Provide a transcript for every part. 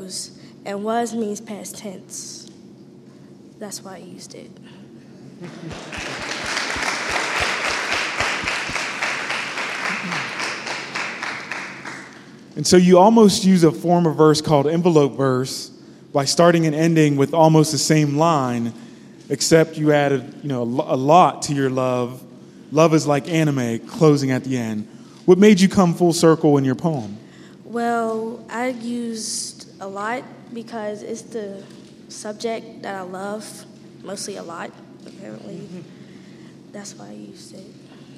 was, and was means past tense. That's why I used it. And so you almost use a form of verse called envelope verse by starting and ending with almost the same line, except you added, a lot to your love. Love is like anime, closing at the end. What made you come full circle in your poem? Well, I used a lot because it's the subject that I love, mostly a lot, apparently. That's why I used it.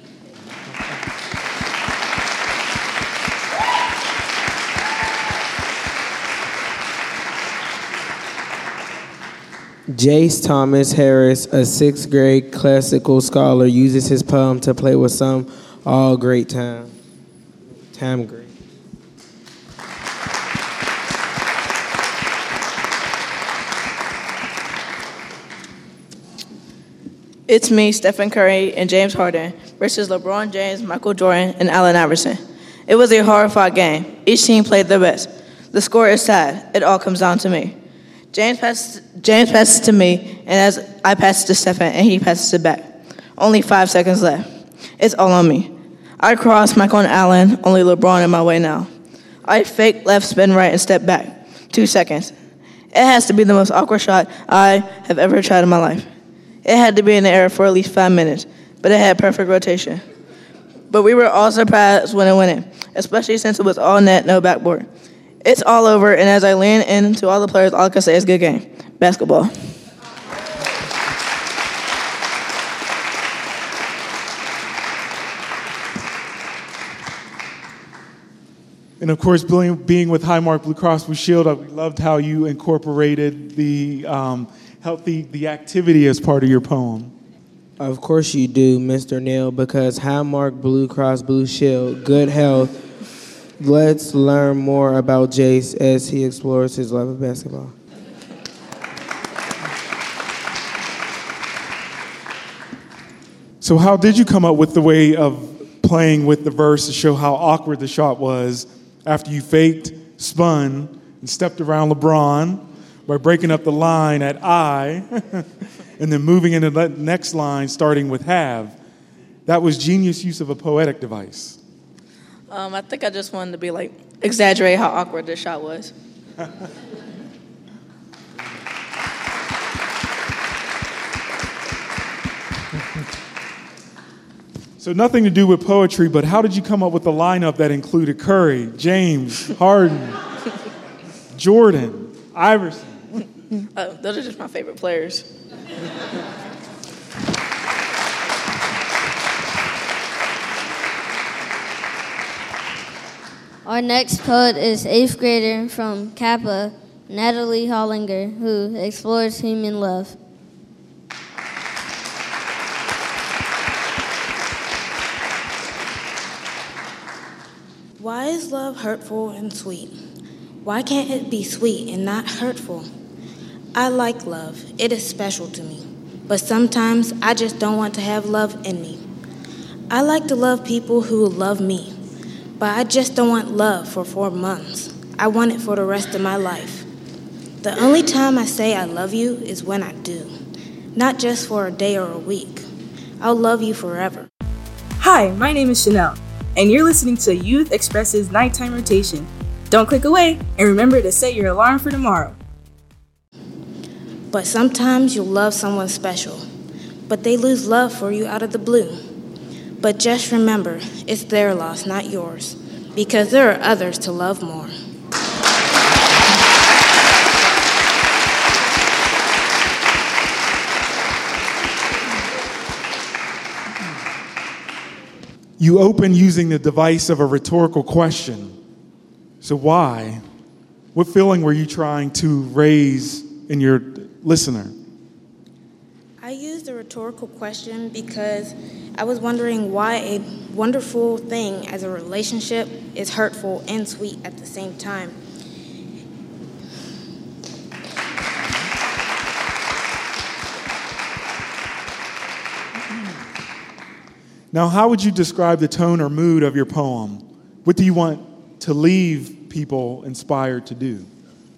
Jace Thomas Harris, a sixth grade classical scholar, uses his poem to play with some all great time. Time great. It's me, Stephen Curry, and James Harden versus LeBron James, Michael Jordan, and Allen Iverson. It was a hard-fought game. Each team played their best. The score is sad. It all comes down to me. James passes to me, and as I pass it to Stephen, and he passes it back. Only 5 seconds left. It's all on me. I cross Michael and Allen, only LeBron in my way now. I fake left, spin right, and step back. 2 seconds. It has to be the most awkward shot I have ever tried in my life. It had to be in the air for at least 5 minutes, but it had perfect rotation. But we were all surprised when it went in, especially since it was all net, no backboard. It's all over, and as I lean in to all the players, all I can say is good game. Basketball. And of course, being with Highmark Blue Cross Blue Shield, I loved how you incorporated the activity as part of your poem. Of course you do, Mr. Neal, because Highmark Blue Cross Blue Shield, good health. Let's learn more about Jace as he explores his love of basketball. So how did you come up with the way of playing with the verse to show how awkward the shot was after you faked, spun, and stepped around LeBron by breaking up the line at I and then moving into the next line starting with have? That was genius use of a poetic device. I think I just wanted to be exaggerate how awkward this shot was. So nothing to do with poetry, but how did you come up with the lineup that included Curry, James, Harden, Jordan, Iverson? Those are just my favorite players. Our next poet is 8th grader from Kappa, Natalie Hollinger, who explores human love. Why is love hurtful and sweet? Why can't it be sweet and not hurtful? I like love. It is special to me. But sometimes I just don't want to have love in me. I like to love people who love me. But I just don't want love for 4 months. I want it for the rest of my life. The only time I say I love you is when I do. Not just for a day or a week. I'll love you forever. Hi, my name is Chanel, and you're listening to Youth Express's Nighttime Rotation. Don't click away, and remember to set your alarm for tomorrow. But sometimes you'll love someone special, but they lose love for you out of the blue. But just remember, it's their loss, not yours, because there are others to love more. You open using the device of a rhetorical question. So why? What feeling were you trying to raise in your listener? I used a rhetorical question because I was wondering why a wonderful thing as a relationship is hurtful and sweet at the same time. Now, how would you describe the tone or mood of your poem? What do you want to leave people inspired to do?